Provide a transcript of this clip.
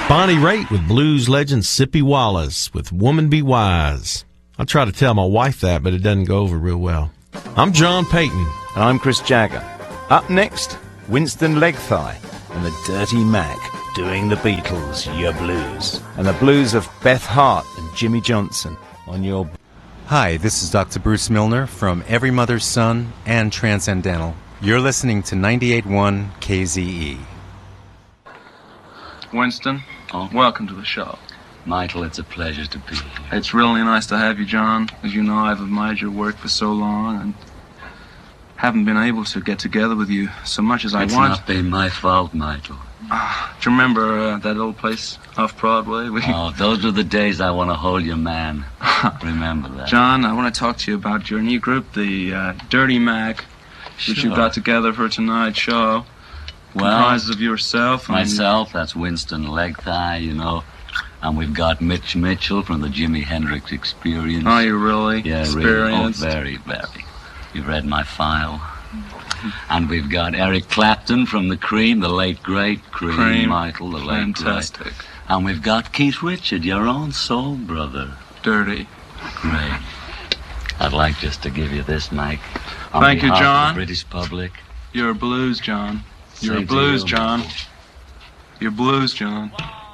Bonnie Raitt with blues legend Sippy Wallace with Woman Be Wise. I try to tell my wife that, but it doesn't go over real well. I'm John Payton. And I'm Chris Jagger. Up next, Winston Legthigh and the Dirty Mac doing the Beatles' Your Blues. And the blues of Beth Hart and Jimmy Johnson on your... Hi, this is Dr. Bruce Milner from Every Mother's Son and Transcendental. You're listening to 98.1 KZE. Winston, welcome to the show. Michael, it's a pleasure to be here. It's really nice to have you, John. As you know, I've admired your work for so long and haven't been able to get together with you so much as I want. It's not been my fault, Michael. Do you remember that old place off Broadway? Oh, those are the days I want to hold your man. Remember that. John, I want to talk to you about your new group, the Dirty Mac, which you got together for tonight's show. Well, comprises of yourself. Myself, that's Winston Legthigh, you know. And we've got Mitch Mitchell from the Jimi Hendrix Experience. Oh, you really? Yeah, Experience. really. Oh, very, very. You've read my file. And we've got Eric Clapton from the Cream, the late great Cream. Michael, the late Fantastic. Great. And we've got Keith Richard, your own soul brother. Dirty. Great. I'd like just to give you this, Mike. Thank you, John. Of the British public. You're a blues, John. You're a blues, John. You're blues, John.